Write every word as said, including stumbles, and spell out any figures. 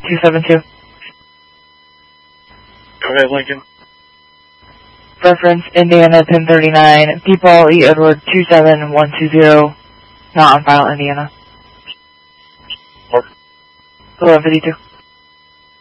two seven two. Go ahead, Lincoln. Reference Indiana ten thirty-nine. P. Paul E. Edward two seven one two zero. Not on file, Indiana. Mark. eleven fifty-two.